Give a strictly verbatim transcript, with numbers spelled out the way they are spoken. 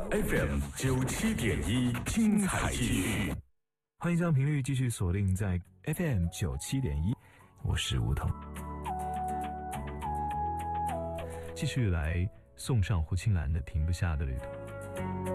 F M 九七点一，精彩继续。 欢迎将频率继续锁定在 F M 九七点一，我是吴桐。继续来送上胡青兰的《停不下的旅途》。